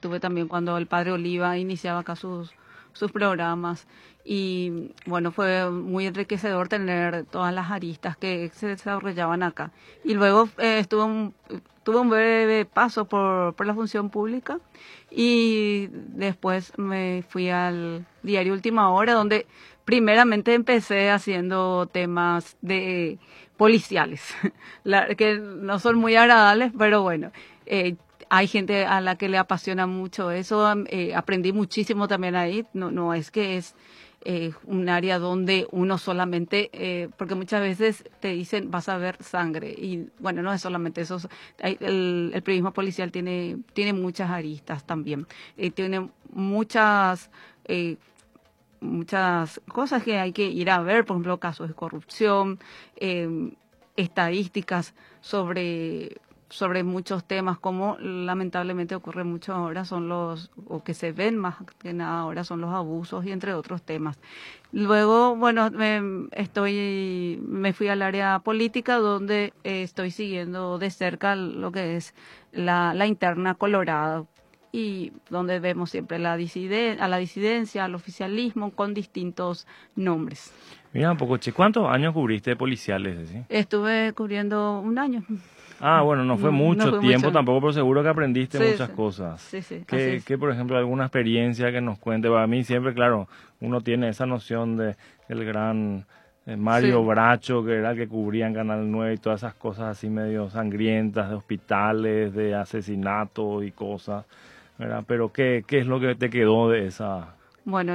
estuve también cuando el padre Oliva iniciaba acá sus programas. Y bueno, fue muy enriquecedor tener todas las aristas que se desarrollaban acá. Y luego tuve un breve paso por la función pública y después me fui al diario Última Hora, donde primeramente empecé haciendo temas de policiales, que no son muy agradables, pero bueno, hay gente a la que le apasiona mucho eso. Aprendí muchísimo también ahí. No es que es un área donde uno solamente, porque muchas veces te dicen vas a ver sangre, y bueno, no es solamente eso. El periodismo policial tiene muchas aristas también, tiene muchas cosas que hay que ir a ver, por ejemplo, casos de corrupción, estadísticas sobre muchos temas, como lamentablemente ocurre mucho ahora, o que se ven más que nada ahora, son los abusos y entre otros temas. Luego, bueno, me fui al área política, donde estoy siguiendo de cerca lo que es la interna colorada, y donde vemos siempre a la disidencia, al oficialismo, con distintos nombres. Mira un poco, che, ¿cuántos años cubriste de policiales? ¿Sí? Estuve cubriendo un año. Ah, bueno, no fue No mucho fue tiempo mucho. tampoco, pero seguro que aprendiste Sí, muchas sí, cosas. sí, sí, así ¿Qué, es. qué, por ejemplo, alguna experiencia que nos cuente? Para mí siempre, claro, uno tiene esa noción de el gran Mario Sí. Bracho, que era el que cubría en Canal 9 y todas esas cosas así medio sangrientas, de hospitales, de asesinatos y cosas, ¿verdad? Pero ¿qué es lo que te quedó de esa? Bueno,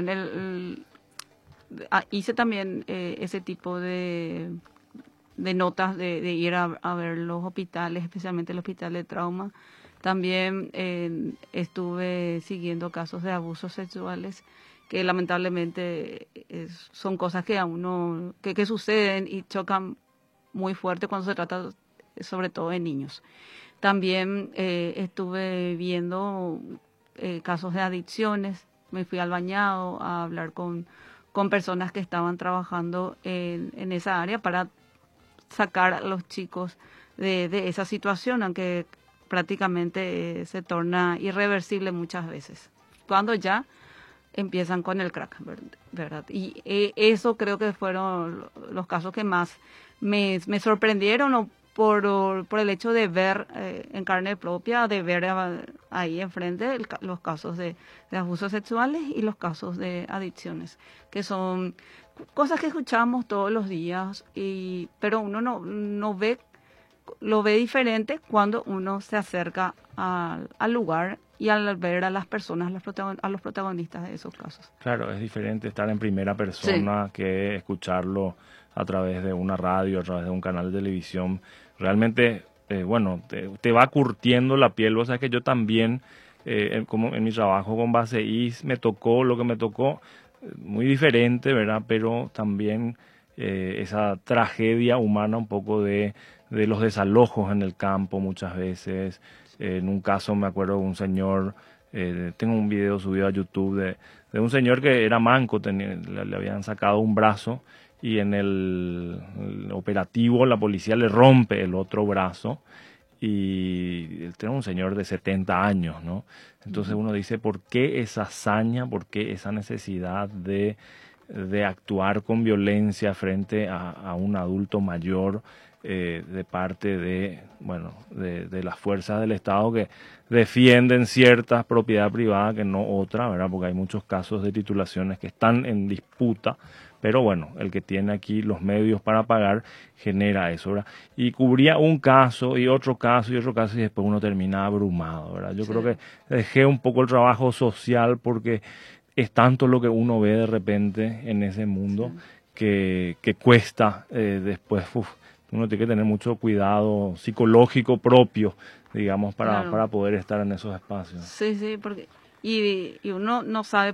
hice también ese tipo de notas de ir a ver los hospitales, especialmente el hospital de trauma. También estuve siguiendo casos de abusos sexuales, que lamentablemente son cosas que a uno que suceden y chocan muy fuerte cuando se trata sobre todo de niños. También estuve viendo casos de adicciones. Me fui al Bañado a hablar con personas que estaban trabajando en esa área, para sacar a los chicos de esa situación, aunque prácticamente se torna irreversible muchas veces, cuando ya empiezan con el crack, ¿verdad? Y eso creo que fueron los casos que más me sorprendieron, o por el hecho de ver en carne propia, de ver ahí enfrente los casos de abusos sexuales y los casos de adicciones, que son cosas que escuchamos todos los días, pero uno lo ve diferente cuando uno se acerca al lugar y al ver a las personas, a los protagonistas de esos casos. Claro, es diferente estar en primera persona que escucharlo a través de una radio, a través de un canal de televisión. Realmente, bueno, te va curtiendo la piel. O sea que yo también, como en mi trabajo con Base IS, me tocó lo que me tocó, muy diferente, ¿verdad? Pero también esa tragedia humana un poco de los desalojos en el campo muchas veces. En un caso me acuerdo de un señor, tengo un video subido a YouTube de un señor que era manco, le habían sacado un brazo, y en el operativo la policía le rompe el otro brazo, y él era un señor de 70 años, ¿no? Entonces uno dice, ¿por qué esa hazaña, por qué esa necesidad de actuar con violencia frente a un adulto mayor, de parte de, bueno, de las fuerzas del Estado que defienden cierta propiedad privada que no otra, ¿verdad? Porque hay muchos casos de titulaciones que están en disputa, pero bueno, el que tiene aquí los medios para pagar genera eso, ¿verdad? Y cubría un caso y otro caso y otro caso, y después uno termina abrumado, ¿verdad? Yo creo que dejé un poco el trabajo social, porque es tanto lo que uno ve de repente en ese mundo que cuesta después, uno tiene que tener mucho cuidado psicológico propio, digamos, para poder estar en esos espacios. Sí, porque y uno no sabe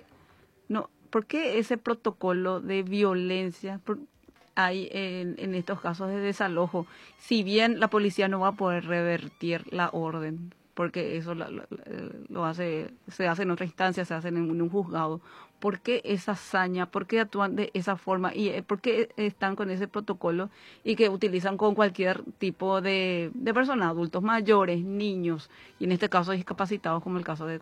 por qué ese protocolo de violencia hay en estos casos de desalojo, si bien la policía no va a poder revertir la orden, porque eso se hace en otra instancia, se hace en un juzgado. ¿Por qué esa hazaña? ¿Por qué actúan de esa forma? ¿Y por qué están con ese protocolo y que utilizan con cualquier tipo de personas, adultos mayores, niños, y en este caso discapacitados, como el caso